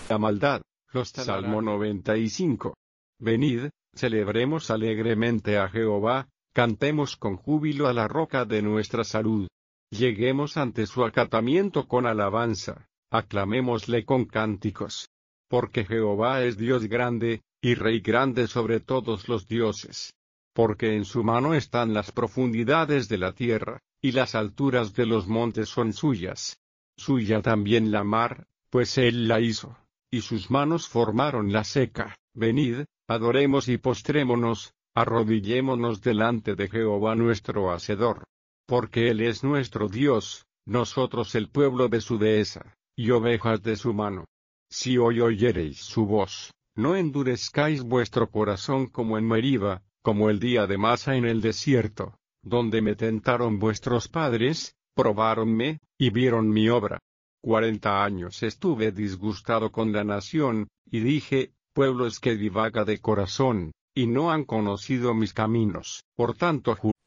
la maldad. Salmo 95. Venid, celebremos alegremente a Jehová, cantemos con júbilo a la roca de nuestra salud. Lleguemos ante su acatamiento con alabanza, aclamémosle con cánticos. Porque Jehová es Dios grande, y Rey grande sobre todos los dioses. Porque en su mano están las profundidades de la tierra, y las alturas de los montes son suyas. Suya también la mar, pues él la hizo, y sus manos formaron la seca. Venid, adoremos y postrémonos, arrodillémonos delante de Jehová nuestro Hacedor. Porque él es nuestro Dios, nosotros el pueblo de su dehesa, y ovejas de su mano. Si hoy oyereis su voz, no endurezcáis vuestro corazón como en Meriba, como el día de Masa en el desierto, donde me tentaron vuestros padres, probáronme, y vieron mi obra. 40 años estuve disgustado con la nación, y dije, pueblo es que divaga de corazón, y no han conocido mis caminos. Por tanto